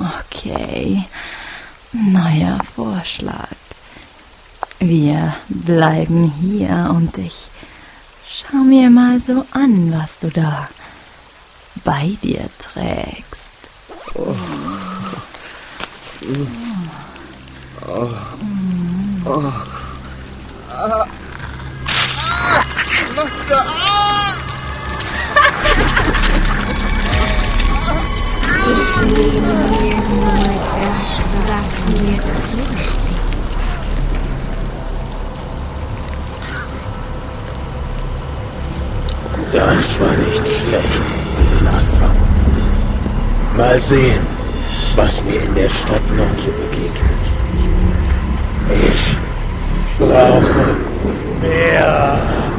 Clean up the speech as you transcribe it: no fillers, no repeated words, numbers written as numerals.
Okay, neuer Vorschlag. Wir bleiben hier und ich schau mir mal so an, was du da bei dir trägst. Was da? Ich nehme mir nur das, was mir zusteht. Das war nicht schlecht für den Anfang. Mal sehen, was mir in der Stadt noch so begegnet. Ich brauche mehr.